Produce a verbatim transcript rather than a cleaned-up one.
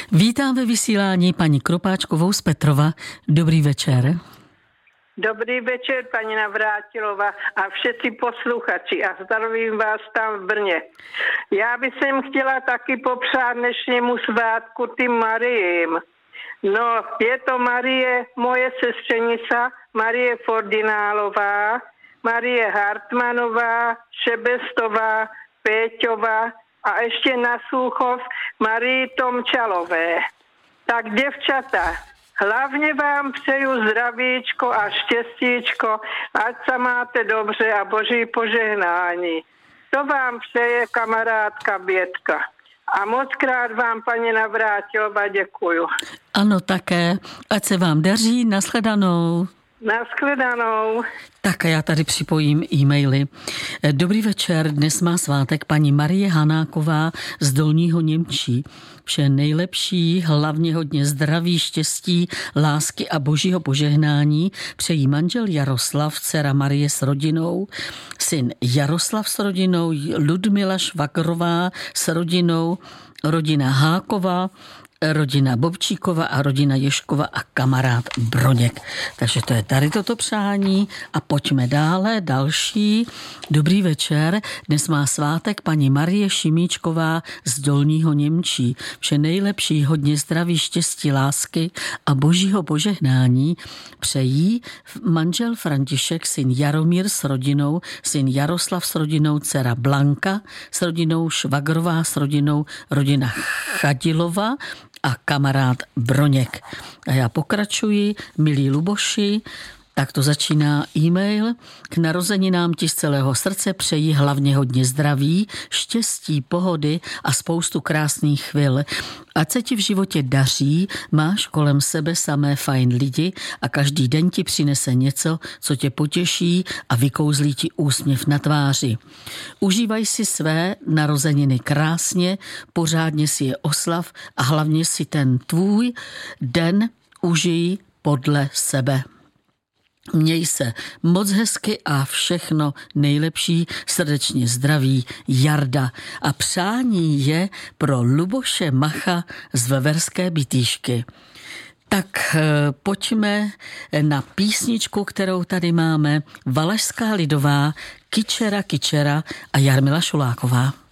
Vítám ve vysílání paní Kropáčkovou z Petrova. Dobrý večer. Dobrý večer, paní Navrátilová a všetci posluchači a zdravím vás tam v Brně. Já bych sem chtěla taky popřát dnešnímu svátku tým Mariím. No, je to Marie, moje sestřenice, Marie Fordinálová, Marie Hartmanová, Šebestová, Péťová a ještě na Súchov Marii Tomčalové. Tak děvčata, hlavně vám přeju zdravíčko a štěstíčko, ať se máte dobře a boží požehnání. To vám přeje kamarádka Bětka. A moc krát vám, paní Navrátilová, děkuju. Ano, také. Ať se vám daří. Nashledanou. Nashledanou. Tak a já tady připojím e-maily. Dobrý večer, dnes má svátek paní Marie Hanáková z Dolního Němčí. Vše nejlepší, hlavně hodně zdraví, štěstí, lásky a božího požehnání přejí manžel Jaroslav, dcera Marie s rodinou, syn Jaroslav s rodinou, Ludmila Švagrová s rodinou, rodina Háková, rodina Bobčíkova a rodina Ješkova a kamarád Broněk. Takže to je tady toto přání a pojďme dále. Další. Dobrý večer. Dnes má svátek paní Marie Šimíčková z Dolního Němčí. Vše nejlepší, hodně zdraví, štěstí, lásky a božího požehnání přejí manžel František, syn Jaromír s rodinou, syn Jaroslav s rodinou, dcera Blanka s rodinou, Švagrová s rodinou, rodina Chadilova a kamarád Broněk. A já pokračuji, milí Luboši, tak to začíná e-mail. K narozeninám ti z celého srdce přeji hlavně hodně zdraví, štěstí, pohody a spoustu krásných chvil. Ať se ti v životě daří, máš kolem sebe samé fajn lidi a každý den ti přinese něco, co tě potěší a vykouzlí ti úsměv na tváři. Užívaj si své narozeniny krásně, pořádně si je oslav a hlavně si ten tvůj den užij podle sebe. Měj se moc hezky a všechno nejlepší, srdečně zdraví Jarda. A přání je pro Luboše Macha z Veverské Bytýšky. Tak pojďme na písničku, kterou tady máme. Valašská lidová, Kyčera, Kyčera a Jarmila Šuláková.